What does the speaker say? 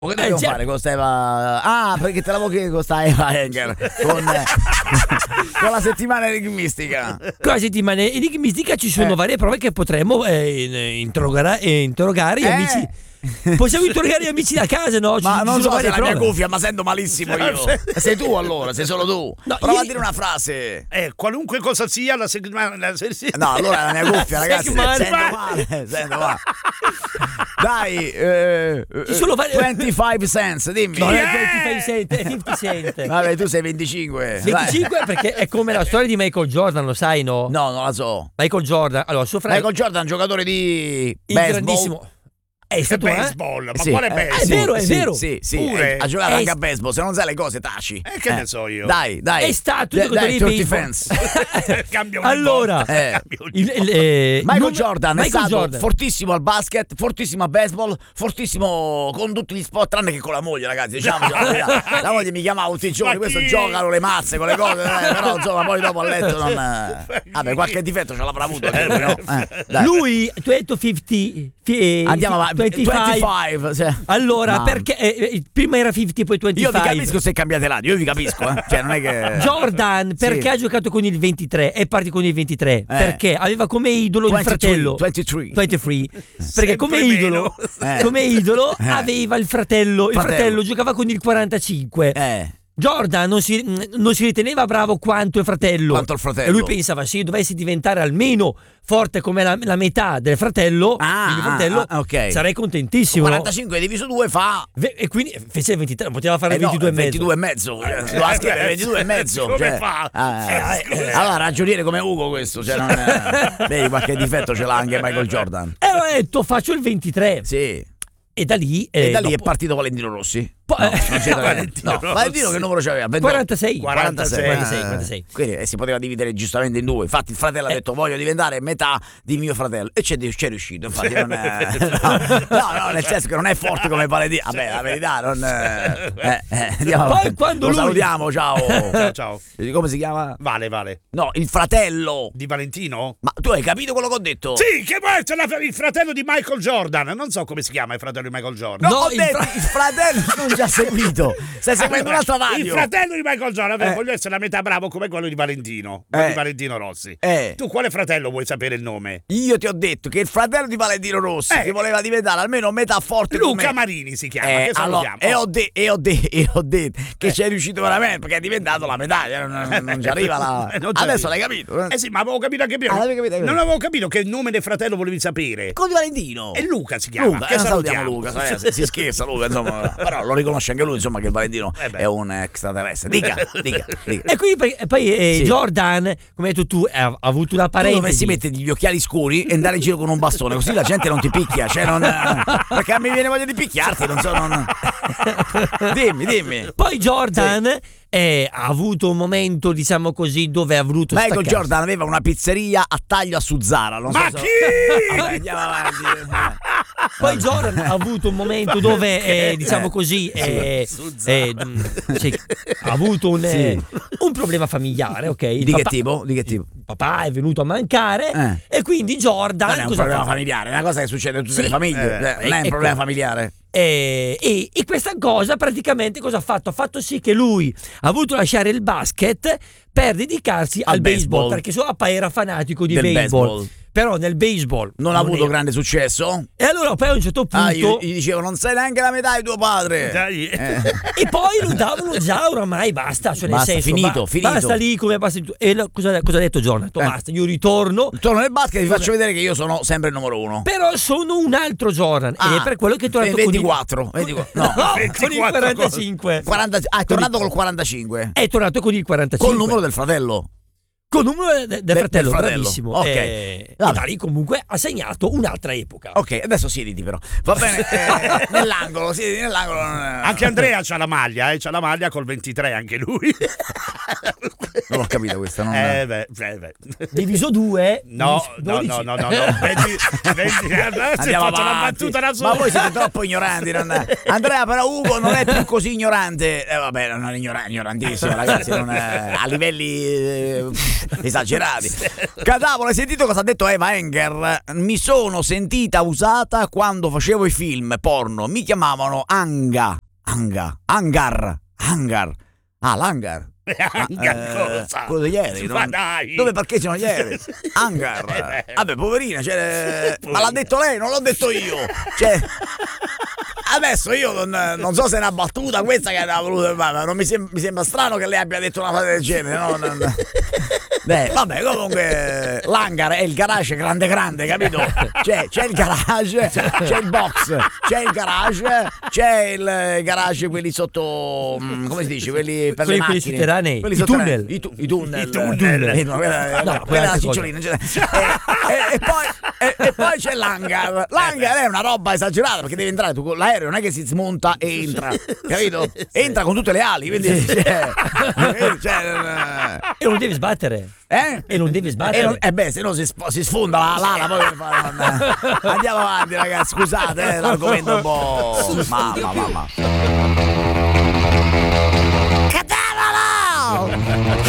Che dobbiamo fare con Steva? Ah, perché te l'avevo chiesto con Steva Enger con la settimana enigmistica. Con la settimana enigmistica ci sono varie prove che potremmo interrogare gli amici. Possiamo interrogare gli amici da casa, no? Ma non so se la prove. mia cuffia, ma sento malissimo io. Sei tu allora, sei solo tu. No, prova a dire una frase. Qualunque cosa sia la settimana. No, allora la mia cuffia, ragazzi. Sento male. Dai, ci sono 25 cents, dimmi. Non è 25 cent, è 50 cent. Vabbè, tu sei 25. 25 perché è come la storia di Michael Jordan, lo sai, no? No, non la so. Michael Jordan, allora suo fratello. Michael Jordan, giocatore di baseball. Grandissimo. È stato baseball, ma sì, quale baseball? È vero. Sì, Pure. ha giocato anche a baseball, se non sai le cose taci. Che ne so io? Dai. È stato giocatore di baseball. Allora, Michael Jordan è stato fortissimo al basket, fortissimo a baseball, fortissimo con tutti gli sport, tranne che con la moglie, ragazzi, diciamo. La moglie mi chiamava tutti i giorni, questo giocano le mazze con le cose, però insomma poi dopo a letto non... Vabbè, qualche difetto ce l'avrà avuto. No? Lui, tu hai detto 50... Andiamo avanti. 25 sì. Allora, perché prima era 50 poi 25. Io vi capisco se cambiate radio, io vi capisco, Cioè non è che Jordan perché ha giocato con il 23 e parti con il 23 perché aveva come idolo 23, il fratello 23 perché come idolo aveva il fratello giocava con il 45. Jordan non si riteneva bravo quanto il fratello. E lui pensava, se io dovessi diventare almeno forte come la metà del fratello, okay, sarei contentissimo. 45 diviso 2 fa... E quindi fece il 23, non poteva fare il 22 e mezzo. 22 e mezzo. 22 e mezzo. Come fa? Allora, ragioniere come Ugo questo. Cioè, vedi, qualche difetto ce l'ha anche Michael Jordan. E ho detto, faccio il 23. Sì. E da lì è partito Valentino Rossi. Valentino che numero c'aveva? 46. Quindi si poteva dividere giustamente in due. Infatti il fratello ha detto voglio diventare metà di mio fratello e c'è riuscito. Infatti non è... no, nel senso che non è forte come Valentino. Vabbè, la verità non... Poi quando lo salutiamo, ciao. Come si chiama? Vale. No, il fratello di Valentino? Ma tu hai capito quello che ho detto? Sì, che può essere il fratello di Michael Jordan. Non so come si chiama il fratello di Michael Jordan. No, ho detto il fratello non ci ha seguito. Stai seguendo un'altra radio. Il fratello di Michael Jordan voglio essere la metà bravo come quello di Valentino, di Valentino Rossi. Tu quale fratello vuoi sapere il nome? Io ti ho detto che il fratello di Valentino Rossi che voleva diventare almeno metà forte Luca come... Marini si chiama, che salutiamo. E ho detto che ci è riuscito veramente perché è diventato la medaglia, non ci arriva la... Adesso l'hai capito? Sì, ma avevo capito anche prima. Non avevo capito che nome del fratello volevi sapere. Con di Valentino. E Luca si chiama. Luca, che salutiamo Luca. Si scherza Luca, insomma, però lo riconosce anche lui, insomma, che Valentino è un extraterrestre. Dica. E quindi poi Jordan, come hai detto tu, ha avuto una parentesi. Tu dovresti mettere gli occhiali scuri e andare in giro con un bastone, così la gente non ti picchia, cioè non... perché mi viene voglia di picchiarti, non so, Dimmi. Poi Jordan ha avuto un momento, diciamo così, dove ha voluto Michael Jordan aveva una pizzeria a taglio a Suzzara, non so. Ma chi? Andiamo avanti. Poi Jordan ha avuto un momento dove, diciamo così, ha avuto un problema familiare, ok? Di che tipo? Papà è venuto a mancare e quindi Jordan... Non è un problema familiare, è una cosa che succede in tutte le famiglie, non è un problema familiare. E questa cosa praticamente cosa ha fatto? Ha fatto sì che lui ha voluto lasciare il basket per dedicarsi al baseball, perché suo papà era fanatico di baseball. Però nel baseball non ha avuto grande successo. E allora poi a un certo punto gli dicevo non sei neanche la metà di tuo padre. E poi lo davano già oramai basta, cioè nel senso finito. Basta lì come basta. E cosa ha detto John? Basta, io torno nel basket e vi faccio vedere che io sono sempre il numero uno. Però sono un altro Jordan ed è per quello che è tornato 24. con il 45. È tornato col 45. È tornato con il 45. Col numero del fratello. Con il numero del fratello, bravissimo. Ok. E da lì comunque ha segnato un'altra epoca. Ok, adesso siediti però. Va bene, nell'angolo, siediti nell'angolo. Anche Andrea c'ha la maglia col 23, anche lui. Non ho capito questa, non... Diviso 2? No. 20, andiamo avanti. Una battuta da solo. Ma voi siete troppo ignoranti. Andrea, però Ugo non è più così ignorante. Vabbè, non è ignorantissimo, ragazzi. Non è... a livelli esagerati. Cadavolo, hai sentito cosa ha detto Eva Enger? Mi sono sentita usata quando facevo i film porno, mi chiamavano Hangar. Ah, l'hangar. Quello di ieri, ma dai. Dove parcheggiano ieri? Hangar. Vabbè, poverina, ma l'ha detto lei, non l'ho detto io. Adesso io non so se è una battuta questa che ha voluto, ma non mi sembra strano che lei abbia detto una cosa del genere, no? Beh, vabbè, comunque l'hangar è il garage grande, capito? C'è il garage, c'è il box, c'è il garage quelli sotto, come si dice, quelli per le macchine, sotterranei, i tunnel, i tunnel. No, quella è la cicciolina. E poi c'è l'hangar. L'hangar è una roba esagerata perché devi entrare tu con l'aereo, non è che si smonta e entra, capito? Entra con tutte le ali, quindi e non devi sbattere. E non devi sbattere. Se no si sfonda l'ala. Poi andiamo avanti, ragazzi. Scusate, l'argomento è un po'. Mamma.